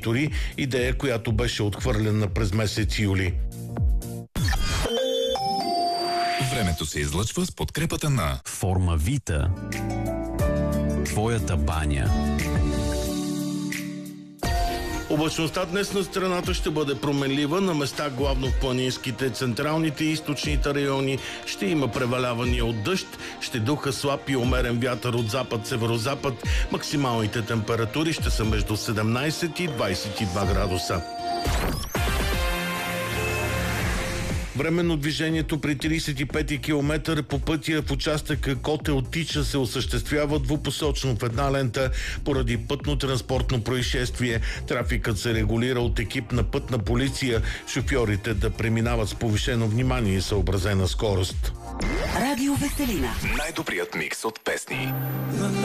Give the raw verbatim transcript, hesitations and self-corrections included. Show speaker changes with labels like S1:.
S1: инвеститори, идея, която беше отхвърлена през месец юли.
S2: Времето се излъчва с подкрепата на
S3: Формавита. Твоята баня.
S1: Облачността днес на страната ще бъде променлива, на места главно в планинските, централните и източните райони ще има превалявания от дъжд, ще духа слаб и умерен вятър от запад-северозапад, максималните температури ще са между седемнайсет и двайсет и два градуса. Временно движението при трийсет и пети километър по пътя в участъка Котел-Тича се осъществява двупосочно в една лента поради пътно-транспортно происшествие. Трафикът се регулира от екип на пътна полиция. Шофьорите да преминават с повишено внимание и съобразена скорост.
S4: Радио Веселина.
S2: най-добрият микс от песни.